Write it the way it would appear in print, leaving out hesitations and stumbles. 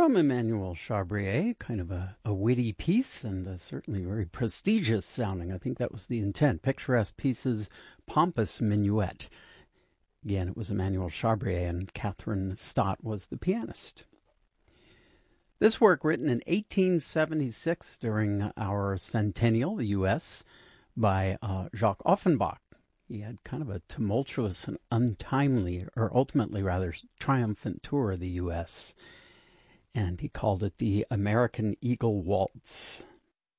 From Emmanuel Chabrier, kind of a witty piece and certainly very prestigious sounding. I think that was the intent. Picturesque pieces, pompous minuet. Again, it was Emmanuel Chabrier and Catherine Stott was the pianist. This work, written in 1876 during our centennial, the U.S., by Jacques Offenbach. He had kind of a tumultuous and untimely, or ultimately rather triumphant tour of the U.S., and he called it the American Eagle Waltz.